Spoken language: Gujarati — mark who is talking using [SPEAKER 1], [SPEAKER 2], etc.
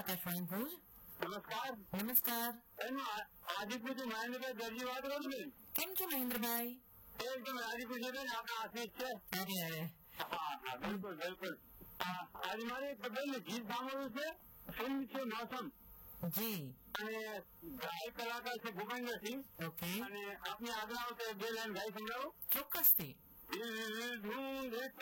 [SPEAKER 1] આકાશવાણી ભુજ.
[SPEAKER 2] નમસ્કાર.
[SPEAKER 1] નમસ્કાર.
[SPEAKER 2] આદિપુરથી મહેન્દ્રભાઈ દરજી વાત કરું છું.
[SPEAKER 1] કેમ છો મહેન્દ્રભાઈ?
[SPEAKER 2] એકદમ આદિપુર છે ને, આપણા આશીષ છે.
[SPEAKER 1] અરે અરે,
[SPEAKER 2] હા, બિલકુલ બિલકુલ. આજે મારે એક ગીત સાંભળવું છે. ફિલ્મ છે મોસમ
[SPEAKER 1] જી.
[SPEAKER 2] અને ગાયક કલાકાર છે ભૂપેન્દ્રસિંહ.
[SPEAKER 1] ઓકે,
[SPEAKER 2] અને આપની આજ્ઞા આવશે બે લાઈન ગાઈ સંભળાવો.
[SPEAKER 1] ચોક્કસથી.
[SPEAKER 2] દિલ ઢૂંઢ